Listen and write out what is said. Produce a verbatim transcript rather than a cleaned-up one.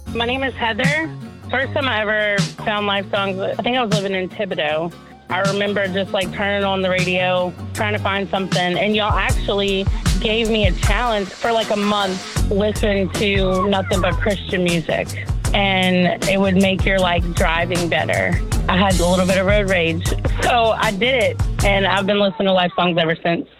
My name is Heather. First time I ever found live songs, I think I was living in Thibodaux. I remember just like turning on the radio, trying to find something, and y'all actually gave me a challenge for like a month, listening to nothing but Christian music, and it would make your like driving better. I had a little bit of road rage, so I did it, and I've been listening to live songs ever since.